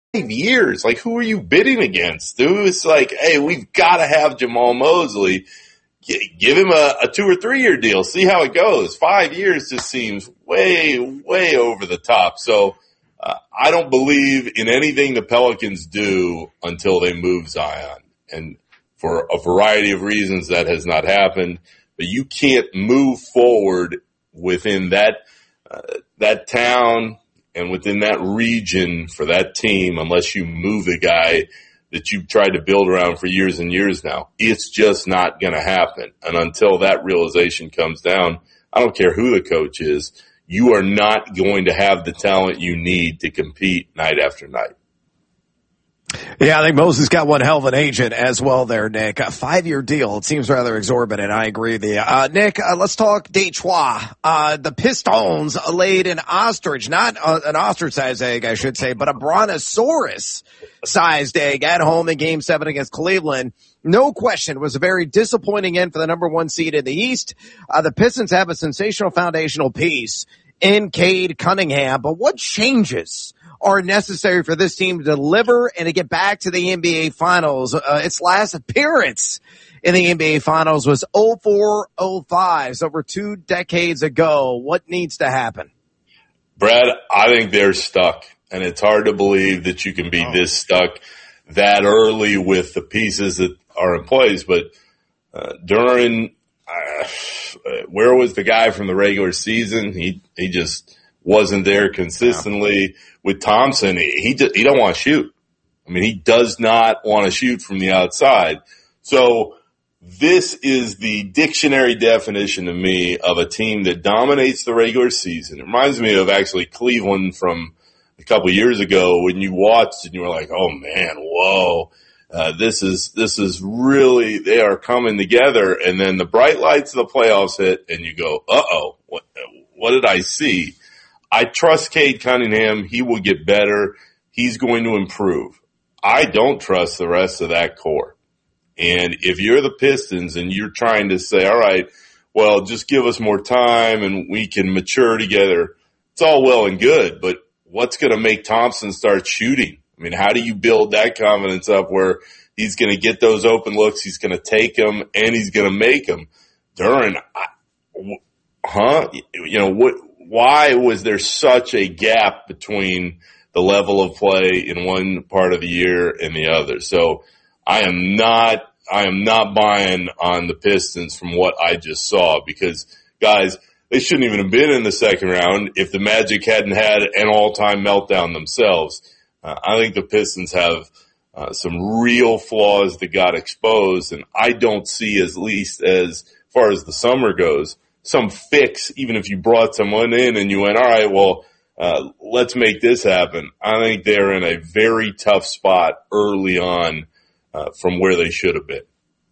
years. Like, who are you bidding against, dude? It's like, hey, we've got to have Jamal Mosley. Give him a 2 or 3 year deal. See how it goes. 5 years just seems way, way over the top. So I don't believe in anything the Pelicans do until they move Zion. And for a variety of reasons, that has not happened. But you can't move forward within that town and within that region for that team unless you move the guy that you've tried to build around for years and years now. It's just not going to happen. And until that realization comes down, I don't care who the coach is, you are not going to have the talent you need to compete night after night. Yeah, I think Moses got one hell of an agent as well there, Nick. A 5-year deal. It seems rather exorbitant. I agree with you. Nick, let's talk Detroit. The Pistons laid an ostrich, not an ostrich-sized egg, I should say, but a brontosaurus-sized egg at home in Game 7 against Cleveland. No question, it was a very disappointing end for the number 1 seed in the East. The Pistons have a sensational foundational piece in Cade Cunningham, but what changes are necessary for this team to deliver and to get back to the NBA Finals? Its last appearance in the NBA Finals was 04-05, so over 2 decades ago. What needs to happen? Brad, I think they're stuck, and it's hard to believe that you can be this stuck that early with the pieces that are in place. But Duren, where was the guy from the regular season? He just wasn't there consistently. Yeah. With Thompson, he don't want to shoot. I mean, he does not want to shoot from the outside. So this is the dictionary definition to me of a team that dominates the regular season. It reminds me of actually Cleveland from a couple of years ago when you watched and you were like, oh man, whoa. This is really, they are coming together. And then the bright lights of the playoffs hit and you go, uh-oh, what did I see? I trust Cade Cunningham. He will get better. He's going to improve. I don't trust the rest of that core. And if you're the Pistons and you're trying to say, all right, well, just give us more time and we can mature together, it's all well and good, but what's going to make Thompson start shooting? I mean, how do you build that confidence up where he's going to get those open looks, he's going to take them, and he's going to make them? Duren, why was there such a gap between the level of play in one part of the year and the other? So I am not buying on the Pistons from what I just saw because, guys, they shouldn't even have been in the second round if the Magic hadn't had an all-time meltdown themselves. I think the Pistons have some real flaws that got exposed, and I don't see, at least as far as the summer goes, some fix, even if you brought someone in and you went, all right, well, let's make this happen. I think they're in a very tough spot early on from where they should have been.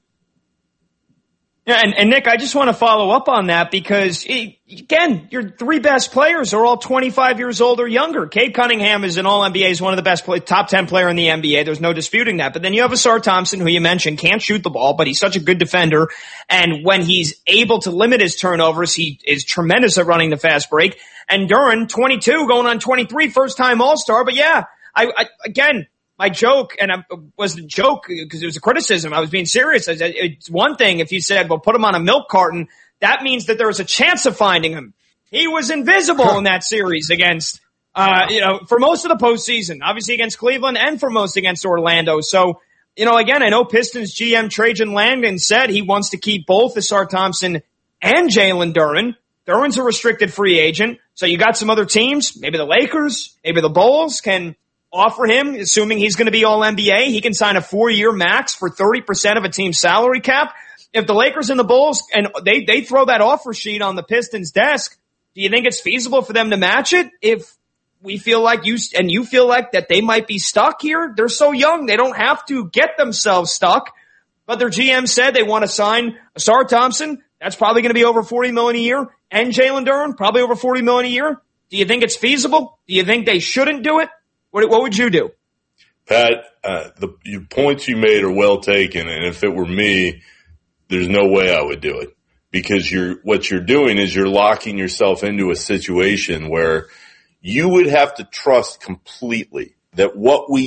Yeah, and Nick, I just want to follow up on that because, again, your 3 best players are all 25 years old or younger. Cade Cunningham is an All-NBA, is one of the best top 10 player in the NBA. There's no disputing that. But then you have Ausar Thompson, who you mentioned, can't shoot the ball, but he's such a good defender. And when he's able to limit his turnovers, he is tremendous at running the fast break. And Duren, 22, going on 23, first-time All-Star. But yeah, again, my joke, and it wasn't a joke because it was a criticism. I was being serious. It's one thing if you said, well, put him on a milk carton. That means that there was a chance of finding him. He was invisible in that series against, for most of the postseason, obviously against Cleveland and for most against Orlando. So, again, I know Pistons GM Trajan Langdon said he wants to keep both Ausar Thompson and Jalen Duren. Duren's a restricted free agent. So you got some other teams, maybe the Lakers, maybe the Bulls can offer him, assuming he's going to be all NBA. He can sign a 4-year max for 30% of a team's salary cap. If the Lakers and the Bulls, and they throw that offer sheet on the Pistons' desk, do you think it's feasible for them to match it? If we feel like you feel like that they might be stuck here, they're so young, they don't have to get themselves stuck. But their GM said they want to sign Ausar Thompson. That's probably going to be over $40 million a year. And Jalen Duren, probably over $40 million a year. Do you think it's feasible? Do you think they shouldn't do it? What would you do? Pat, the points you made are well taken, and if it were me, there's no way I would do it. Because what you're doing is you're locking yourself into a situation where you would have to trust completely that what we